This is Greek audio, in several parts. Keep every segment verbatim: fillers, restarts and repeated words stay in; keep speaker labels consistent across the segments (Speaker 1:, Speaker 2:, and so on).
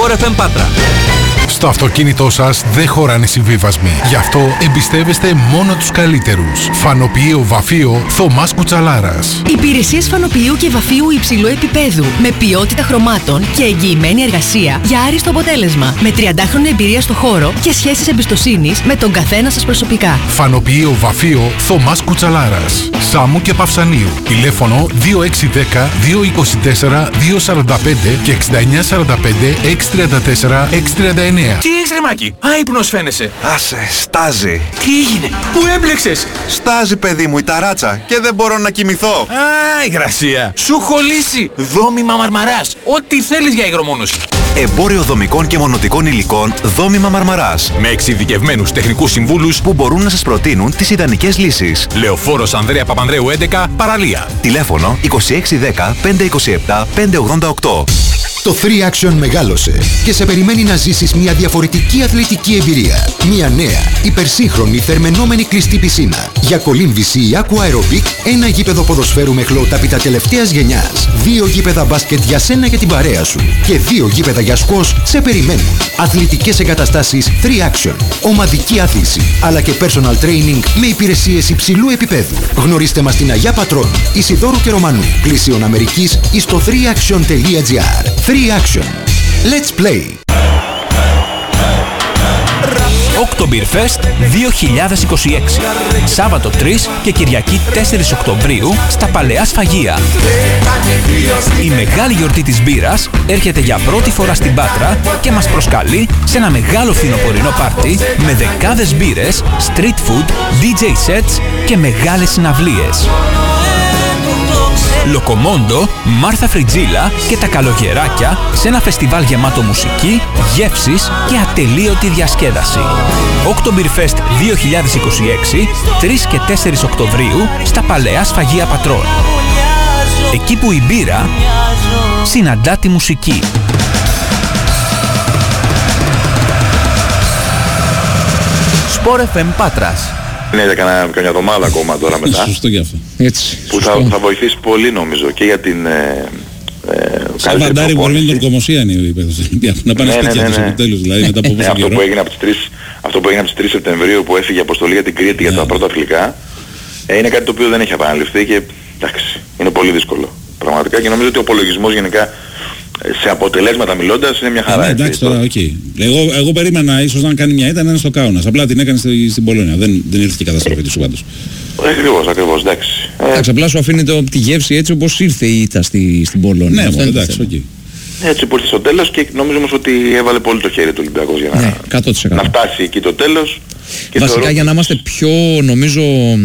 Speaker 1: Sport εφ εμ Πάτρα.
Speaker 2: Στο αυτοκίνητό σας δεν χωράνε συμβίβασμοι. Γι' αυτό εμπιστεύεστε μόνο τους καλύτερους. Φανοποιείο Βαφείο Θωμάς Κουτσαλάρας.
Speaker 3: Υπηρεσίες φανοποιείου και βαφείου υψηλού επίπεδου. Με ποιότητα χρωμάτων και εγγυημένη εργασία για άριστο αποτέλεσμα. Με τριαντάχρονη εμπειρία στο χώρο και σχέσεις εμπιστοσύνης με τον καθένα σας προσωπικά.
Speaker 2: Φανοποιείο Βαφείο Θωμάς Κουτσαλάρας. Σάμου και Παυσανίου. Τηλέφωνο δύο έξι ένα μηδέν δύο δύο τέσσερα δύο τέσσερα πέντε και εξήντα εννιά σαράντα πέντε έξι τρία τέσσερα έξι τρία εννιά.
Speaker 4: Τι έχεις ρε Μάκη, άϊπνος φαίνεσαι.
Speaker 5: Άσε, στάζει.
Speaker 4: Τι έγινε, πού έμπλεξες?
Speaker 5: Στάζει παιδί μου η ταράτσα και δεν μπορώ να κοιμηθώ.
Speaker 4: Α, υγρασία. Σου έχω λύσει. Δόμημα Μαρμαράς. Ό,τι θέλεις για υγρομόνωση.
Speaker 5: Εμπόριο δομικών και μονοτικών υλικών Δόμημα Μαρμαράς.
Speaker 4: Με εξειδικευμένους τεχνικούς συμβούλους
Speaker 5: που μπορούν να σας προτείνουν τις ιδανικές λύσεις.
Speaker 4: Λεωφόρος Ανδρέα Παπανδρέου έντεκα, Παραλία.
Speaker 5: Τηλέφωνο είκοσι έξι δέκα πεντακόσια είκοσι επτά πεντακόσια ογδόντα οκτώ.
Speaker 6: Το θρι Action μεγάλωσε και σε περιμένει να ζήσεις μια διαφορετική αθλητική εμπειρία. Μια νέα, υπερσύγχρονη, θερμαινόμενη κλειστή πισίνα. Για κολύμβηση ή aqua aerobic, ένα γήπεδο ποδοσφαίρου με χλωοτάπητα τελευταίας γενιάς. Δύο γήπεδα μπάσκετ για σένα και την παρέα σου. Και δύο γήπεδα για σκος σε περιμένουν. Αθλητικές εγκαταστάσεις θρι Action. Ομαδική άθληση, αλλά και personal training με υπηρεσίες υψηλού επίπεδου. Γνωρίστε μας στην Αγιά Πατρών, Ισιδώρου και Ρωμανού, Πλησίων Αμερικής ή στο θρι action τελεία τζι άρ. θρι Action. Let's play.
Speaker 1: Oktoberfest δύο χιλιάδες είκοσι έξι. Σάββατο τρεις και Κυριακή τέσσερις Οκτωβρίου στα Παλαιά Σφαγεία. Η μεγάλη γιορτή της μπύρας έρχεται για πρώτη φορά στην Πάτρα και μας προσκαλεί σε ένα μεγάλο φθινοπορεινό πάρτι με δεκάδες μπύρες, street food, ντι τζέι sets και μεγάλες συναυλίες. Λοκομόντο, Μάρθα Φριτζίλα και τα καλογεράκια σε ένα φεστιβάλ γεμάτο μουσική, γεύσεις και ατελείωτη διασκέδαση. Oktoberfest δύο χιλιάδες είκοσι έξι, τρεις και τέσσερις Οκτωβρίου στα Παλαιά Σφαγεία Πατρών. Εκεί που η μπύρα συναντά τη μουσική. Sport εφ εμ Πάτρας.
Speaker 7: Είναι για κανένα, καμιά εβδομάδα ακόμα τώρα μετά.
Speaker 8: Σωστό γι' αυτό. Έτσι.
Speaker 7: Που θα, θα βοηθήσει πολύ νομίζω και για την ε, ε,
Speaker 8: σαν βαντάρι που μπορεί την κομμωσία είναι ο υπέδος του Ολυμπιακού. Να πάνε
Speaker 7: ναι,
Speaker 8: σπίτια
Speaker 7: ναι, ναι,
Speaker 8: τους
Speaker 7: ναι.
Speaker 8: επιτέλους. Δηλαδή, μετά από
Speaker 7: ναι, αυτό, που έγινε από τις τρεις, αυτό που έγινε από τις τρεις Σεπτεμβρίου που έφυγε αποστολή για την Κρήτη ναι. για τα πρώτα αθλητικά ε, είναι κάτι το οποίο δεν έχει επαναληφθεί και εντάξει, είναι πολύ δύσκολο πραγματικά και νομίζω ότι ο απολογισμός γενικά σε αποτελέσματα μιλώντας είναι μια χαρά.
Speaker 8: Ναι, εντάξει τώρα, οκ. Okay. Εγώ, εγώ περίμενα ίσως να κάνει μια ήττα να είναι στο Κάουνας. Απλά την έκανε στη, στην Πολώνια. Δεν, δεν ήρθε και η καταστροφή του πάντως.
Speaker 7: Ακριβώς, ακριβώς, εντάξει.
Speaker 9: Εντάξει, απλά σου αφήνει το, τη γεύση έτσι όπως ήρθε η ήττα στη, στην Πολώνια.
Speaker 8: Ναι, μόνο, εντάξει, οκ. Okay.
Speaker 7: Έτσι που ήρθε στο τέλος και νομίζω όμως ότι έβαλε πολύ το χέρι του Ολυμπιακός για να,
Speaker 9: ναι,
Speaker 7: να φτάσει εκεί το τέλος.
Speaker 9: Και βασικά θεωρώ... για να είμαστε πιο νομίζω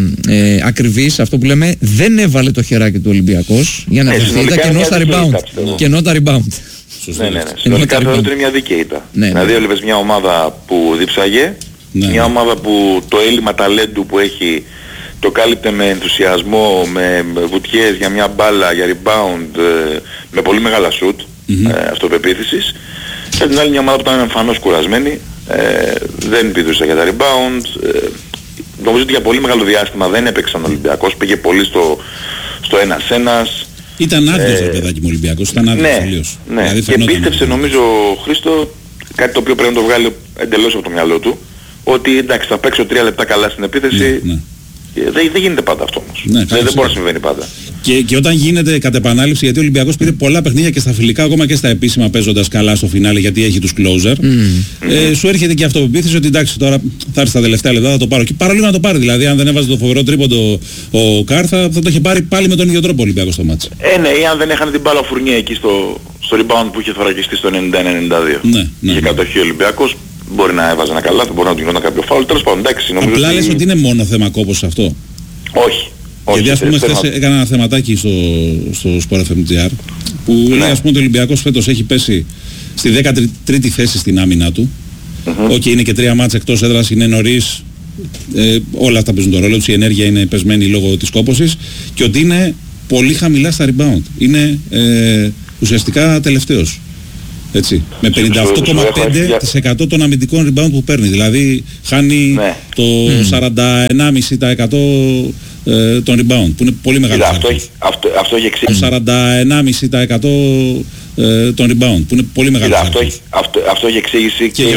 Speaker 9: ε, ακριβείς αυτό που λέμε, δεν έβαλε το χεράκι του Ολυμπιακός για να βρεθεί ήττα κενό στα rebound. Κενό τα rebound.
Speaker 7: Ναι, ναι, ναι. Συνολικά θεωρώ ότι είναι μια δίκαιη ήττα. Δηλαδή έβλεπες μια ομάδα που διψάγε, μια ομάδα που το έλλειμμα ταλέντου που έχει το κάλυπτε με ενθουσιασμό, με βουτιές για μια μπάλα, για rebound, με πολύ μεγάλα shoot, mm-hmm. ε, αυτοπεποίθησης. Και την άλλη μια ομάδα που ήταν εμφανώς κουρασμένη, ε, δεν πηδούσε για τα rebound. Ε, νομίζω ότι για πολύ μεγάλο διάστημα δεν έπαιξαν ο Ολυμπιακός, πήγε πολύ στο, στο ένας ένας.
Speaker 8: Ήταν άδειος ε, παιδάκι μου Ολυμπιακός, ήταν άδειος
Speaker 7: ναι,
Speaker 8: τελείως.
Speaker 7: Ναι, δηλαδή, και πίστεψε νομίζω ο Χρήστο, κάτι το οποίο πρέπει να το βγάλει εντελώς από το μυαλό του, ότι εντάξει θα παίξω τρία λεπτά καλά στην επίθεση. Ναι, ναι. Δεν, δεν γίνεται πάντα αυτό όμως. Ναι, δεν, δεν μπορεί να συμβαίνει πάντα.
Speaker 8: Και, και όταν γίνεται κατ' επανάληψη, γιατί ο Ολυμπιακός πήρε πολλά παιχνίδια και στα φιλικά, ακόμα και στα επίσημα παίζοντας καλά στο φινάλε, γιατί έχει τους closer, mm. ε, mm-hmm. σου έρχεται και αυτοπεποίθηση ότι εντάξει τώρα θα έρθει στα τελευταία λεπτά, θα το πάρω. Και παραλίγο να το πάρει. Δηλαδή, αν δεν έβαζε το φοβερό τρίποντο ο Κάρ, θα, θα το είχε πάρει πάλι με τον ίδιο τρόπο ο Ολυμπιακός στο μάτς.
Speaker 7: Ε, ναι, ή αν δεν έχανε την μπάλα Φουρνιέ εκεί στο, στο rebound που είχε θωρακιστεί στο ενενήντα ένα ενενήντα δύο.
Speaker 8: Ναι, ναι,
Speaker 7: είχε
Speaker 8: ναι.
Speaker 7: κατοχή ο Ολυμπιακός. Μπορεί να έβαζε ένα καλά, μπορεί να του γινόταν κάποιο φάουλ. Τέλος πάντων, εντάξει, νομίζω.
Speaker 8: Απλά λες ότι είναι μόνο θέμα κόπος αυτό.
Speaker 7: Όχι.
Speaker 8: Γιατί ας πούμε χθες έκανα ένα θεματάκι στο, στο Sport εφ εμ τζι άρ που ναι. λέει ας πούμε ότι ο Ολυμπιακός φέτος έχει πέσει στη δέκατη τρίτη θέση στην άμυνα του. Οκ, mm-hmm. okay, είναι και τρία μάτς εκτός έδρας, είναι νωρίς, ε, όλα αυτά παίζουν τον ρόλο τους, η ενέργεια είναι πεσμένη λόγω της κόπωσης και ότι είναι πολύ χαμηλά στα rebound. Είναι ε, ουσιαστικά τελευταίος. Έτσι, με πενήντα οκτώ κόμμα πέντε τοις εκατό των αμυντικών rebound που παίρνει. Δηλαδή χάνει ναι. το mm. σαράντα εννέα κόμμα πέντε τοις εκατό ε, των rebound, που είναι πολύ μεγάλο.
Speaker 7: Αυτό, αυτό, αυτό έχει εξήγηση.
Speaker 8: Το σαράντα εννέα κόμμα πέντε τοις εκατό ε, τον rebound, που είναι πολύ μεγάλο.
Speaker 7: Αυτό, αυτό, αυτό έχει εξήγηση και,
Speaker 8: και